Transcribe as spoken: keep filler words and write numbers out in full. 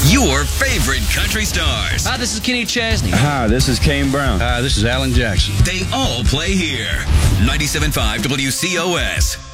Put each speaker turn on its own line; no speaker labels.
Your favorite country stars.
Hi, this is Kenny Chesney.
Hi, this is Kane Brown.
Hi, this is Alan Jackson.
They all play here. ninety-seven point five W C O S.